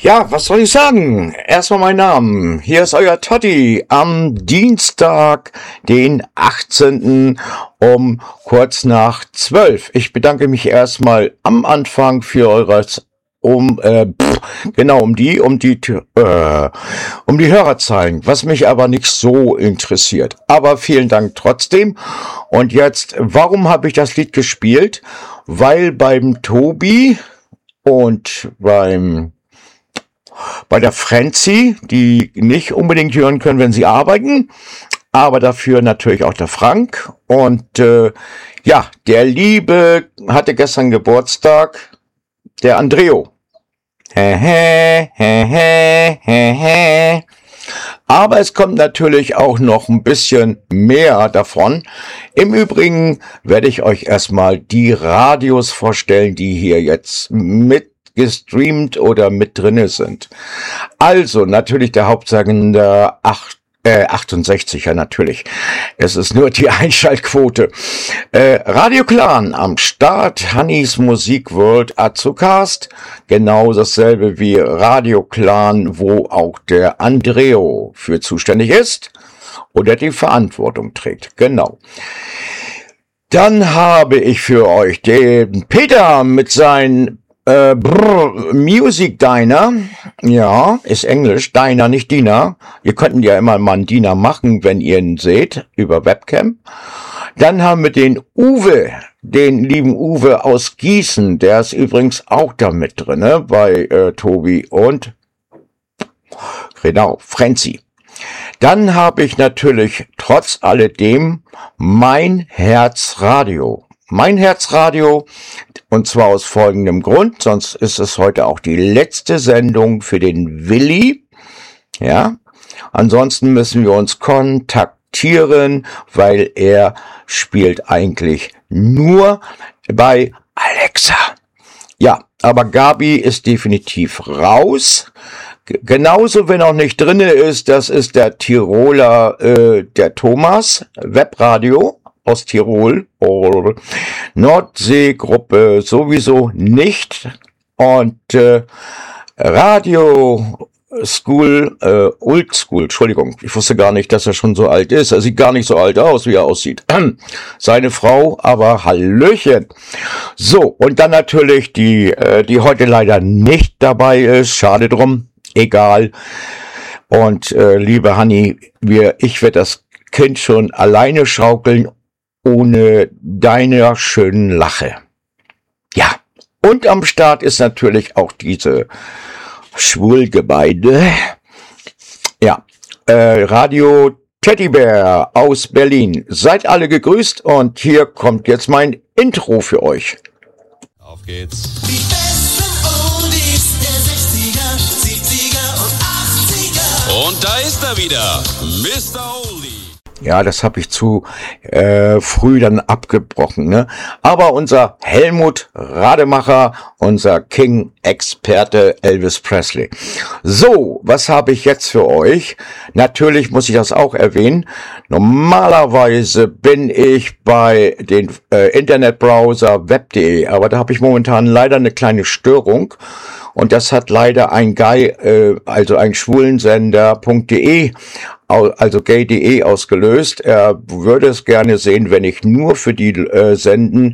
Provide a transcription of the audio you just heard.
Ja, was soll ich sagen? Erstmal mein Name. Hier ist euer Totti am Dienstag, den 18. um kurz nach 12. Ich bedanke mich erstmal am Anfang für um die Hörerzahlen, was mich aber nicht so interessiert. Aber vielen Dank trotzdem. Und jetzt, warum habe ich das Lied gespielt? Weil beim Tobi und bei der Franzi, die nicht unbedingt hören können, wenn sie arbeiten, aber dafür natürlich auch der Frank. Und der Liebe hatte gestern Geburtstag, der Andreo. Aber es kommt natürlich auch noch ein bisschen mehr davon. Im Übrigen werde ich euch erstmal die Radios vorstellen, die hier jetzt mit gestreamt oder mit drinne sind. Also natürlich der Hauptsender 68, ja natürlich. Es ist nur die Einschaltquote. Radio Clan am Start, Hannis Musik World Azukast. Genau dasselbe wie Radio Clan, wo auch der Andreo für zuständig ist oder die Verantwortung trägt. Genau. Dann habe ich für euch den Peter mit seinen Music Diner, ja, ist Englisch, Diner, nicht Diener. Ihr könnten ja immer mal einen Diener machen, wenn ihr ihn seht, über Webcam. Dann haben wir den Uwe, den lieben Uwe aus Gießen, der ist übrigens auch da mit drin, bei Tobi und, genau, Franzi. Dann habe ich natürlich trotz alledem mein Herzradio. Mein Herzradio, und zwar aus folgendem Grund, sonst ist es heute auch die letzte Sendung für den Willi. Ja, ansonsten müssen wir uns kontaktieren, weil er spielt eigentlich nur bei Alexa. Ja, aber Gabi ist definitiv raus. Genauso, wenn auch nicht drinne ist, das ist der Tiroler, der Thomas, Webradio aus Tirol, Nordseegruppe sowieso nicht, und Radio School, Old School, Entschuldigung, ich wusste gar nicht, dass er schon so alt ist, er sieht gar nicht so alt aus, wie er aussieht, seine Frau, aber Hallöchen. So, und dann natürlich die heute leider nicht dabei ist, schade drum, egal, und liebe Hanni, ich werde das Kind schon alleine schaukeln, ohne deiner schönen Lache. Ja, und am Start ist natürlich auch diese Schwulgebeide. Ja, Radio Teddybär aus Berlin. Seid alle gegrüßt und hier kommt jetzt mein Intro für euch. Auf geht's. Die besten Oldies der 60er, 70er und 80er. Und da ist er wieder, Mr. Oldie. Ja, das habe ich zu früh dann abgebrochen, ne? Aber unser Helmut Rademacher, unser King-Experte Elvis Presley. So, was habe ich jetzt für euch? Natürlich muss ich das auch erwähnen. Normalerweise bin ich bei den Internetbrowser web.de, aber da habe ich momentan leider eine kleine Störung. Und das hat leider ein also ein Schwulensender.de, also gay.de ausgelöst. Er würde es gerne sehen, wenn ich nur für die senden,